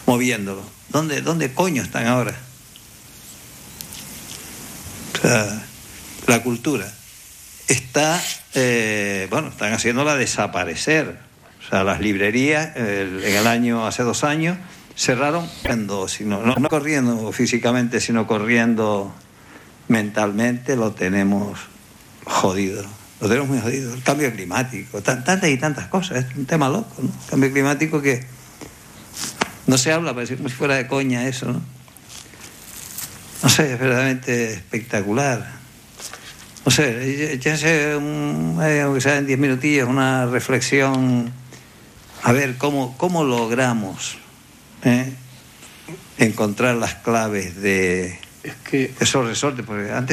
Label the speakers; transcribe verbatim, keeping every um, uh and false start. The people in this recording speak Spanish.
Speaker 1: moviéndolo. ¿Dónde, dónde coño están ahora? O sea, la cultura está, eh, bueno, están haciéndola desaparecer. O sea, las librerías, el, en el año, hace dos años, cerraron, sino, no, no corriendo físicamente, sino corriendo mentalmente. Lo tenemos jodido, lo tenemos muy jodido. El cambio climático, tantas y tantas cosas, es un tema loco, ¿no? El cambio climático que no se habla, parece como si fuera de coña eso, ¿no? No sé, es verdaderamente espectacular. No sé, échense, un, eh, aunque sea en diez minutillos, una reflexión, a ver cómo, cómo logramos ¿eh? encontrar las claves de
Speaker 2: es que
Speaker 1: esos resortes, porque antes